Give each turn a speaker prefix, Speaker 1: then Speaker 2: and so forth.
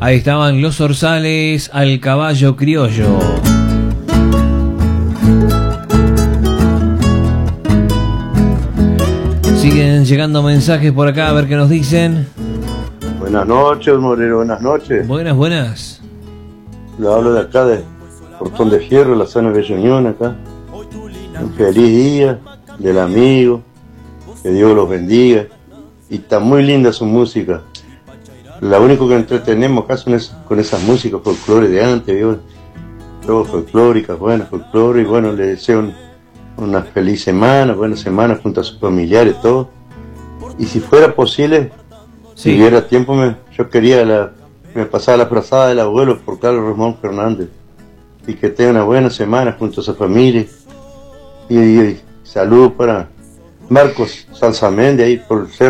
Speaker 1: Ahí estaban Los Zorzales al caballo criollo. Siguen llegando mensajes por acá, a ver qué nos dicen.
Speaker 2: Buenas noches, Moreno, buenas noches.
Speaker 1: Buenas, buenas.
Speaker 2: Le hablo de acá, de Portón de Fierro, la zona de Bella acá. Un feliz día del amigo, que Dios los bendiga. Y está muy linda su música. La único que entretenemos acá son con esas músicas folclóricas de antes, ¿vio? Todo folclóricas, buenas folclóricas, y bueno, le deseo una feliz semana, buena semana junto a sus familiares, todo. Y si fuera posible, si hubiera tiempo, yo quería me pasaba la frazada del abuelo por Carlos Ramón Fernández. Y que tenga una buena semana junto a su familia. Y salud para Marcos Salsamendi ahí por ser